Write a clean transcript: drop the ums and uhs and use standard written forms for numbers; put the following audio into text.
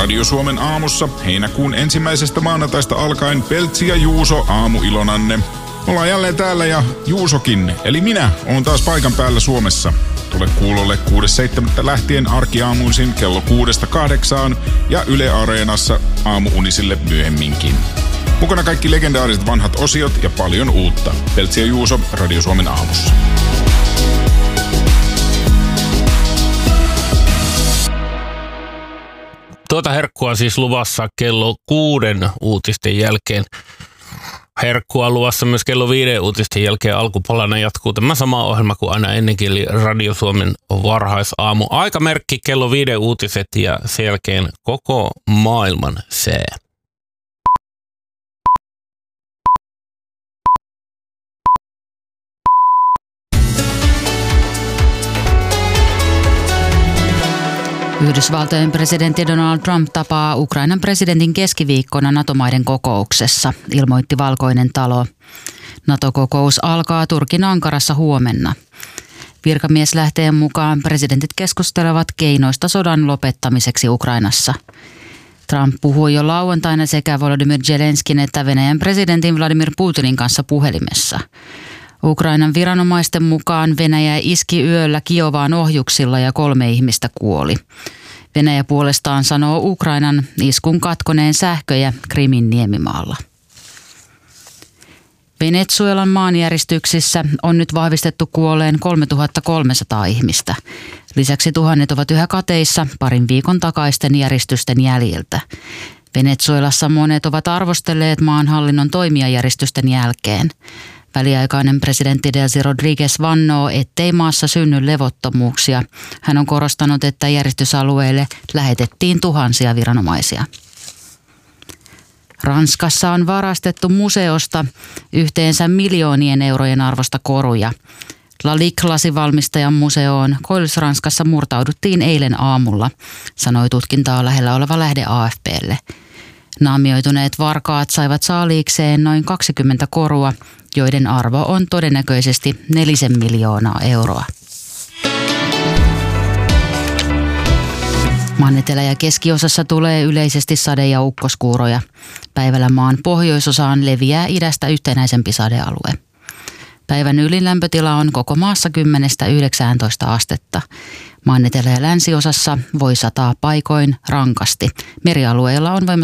Radio Suomen aamussa heinäkuun 1. maanantaista alkaen Peltsi ja Juuso aamuilonanne. Ollaan jälleen täällä ja Juusokin, eli minä, oon taas paikan päällä Suomessa. Tule kuulolle 6.7. lähtien arkiaamuisin kello 6-8 ja Yle Areenassa aamuunisille myöhemminkin. Mukana kaikki legendaariset vanhat osiot ja paljon uutta. Peltsi ja Juuso Radio Suomen aamussa. Tuota herkkua siis luvassa kello 6 uutisten jälkeen. Herkkua luvassa myös kello 5 uutisten jälkeen. Alkupalana jatkuu tämä sama ohjelma kuin aina ennenkin, eli Radio Suomen varhaisaamu. Aikamerkki kello 5 uutiset ja sen jälkeen koko maailman sää. Yhdysvaltojen presidentti Donald Trump tapaa Ukrainan presidentin keskiviikkona NATO-maiden kokouksessa, ilmoitti Valkoinen talo. NATO-kokous alkaa Turkin Ankarassa huomenna. Virkamieslähteen mukaan presidentit keskustelevat keinoista sodan lopettamiseksi Ukrainassa. Trump puhui jo lauantaina sekä Volodymyr Zelenskin että Venäjän presidentin Vladimir Putinin kanssa puhelimessa. Ukrainan viranomaisten mukaan Venäjä iski yöllä Kiovaan ohjuksilla ja 3 ihmistä kuoli. Venäjä puolestaan sanoo Ukrainan iskun katkoneen sähköjä Krimin niemimaalla. Venezuelan maanjäristyksissä on nyt vahvistettu kuolleen 3300 ihmistä. Lisäksi tuhannet ovat yhä kateissa parin viikon takaisten järjestysten jäljiltä. Venezuelassa monet ovat arvostelleet maanhallinnon toimia järjestysten jälkeen. Väliaikainen presidentti Delcy Rodriguez vannoo, ettei maassa synny levottomuuksia. Hän on korostanut, että järjestysalueelle lähetettiin tuhansia viranomaisia. Ranskassa on varastettu museosta yhteensä miljoonien eurojen arvosta koruja. Lalique-lasivalmistajan museoon Koillis-Ranskassa murtauduttiin eilen aamulla, sanoi tutkintaa lähellä oleva lähde AFP:lle. Naamioituneet varkaat saivat saaliikseen noin 20 korua, joiden arvo on todennäköisesti 4 miljoonaa euroa. Maan-etelä- ja keskiosassa tulee yleisesti sade- ja ukkoskuuroja. Päivällä maan pohjoisosaan leviää idästä yhtenäisempi sadealue. Päivän ylin lämpötila on koko maassa 10–19 astetta. Maan etelä- ja länsiosassa voi sataa paikoin rankasti. Merialueilla on voimassa